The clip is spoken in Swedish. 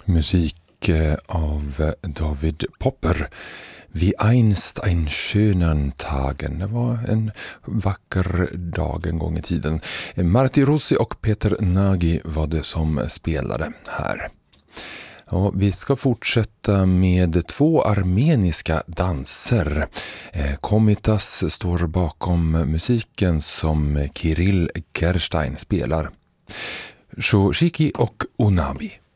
Musik av David Popper. Wie einst ein schönen Tagen. Det var en vacker dag en gång i tiden. Marti Rossi och Peter Nagy var det som spelade här. Och vi ska fortsätta med 2 armeniska danser. Komitas står bakom musiken som Kirill Gerstein spelar. Shoshiki och Unabi.